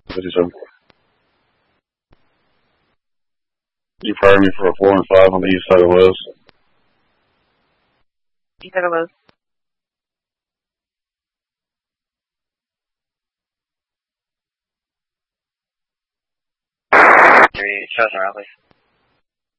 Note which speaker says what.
Speaker 1: 57. You fired me for a 4 and 5 on the east side of Lowe's.
Speaker 2: East side of Lowe's. Show us around, please.